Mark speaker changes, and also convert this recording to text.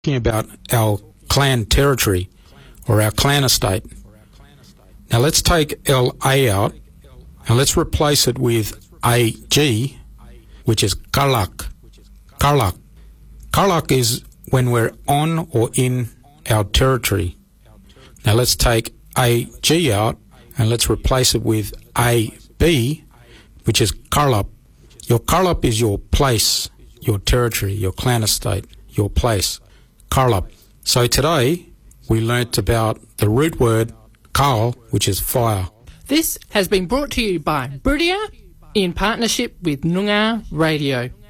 Speaker 1: talking about our clan territory or our clan estate. Now let's take LA out and let's replace it with AG, which is Karlak. Karlak. Karlak is when we're on or in our territory. Now let's take AG out and let's replace it with AB, which is Karlap. Your Karlap is your place, your territory, your clan estate, your place. Karlap. So today we learnt about the root word Karl, which is fire.
Speaker 2: This has been brought to you by Buridia in partnership with Noongar Radio.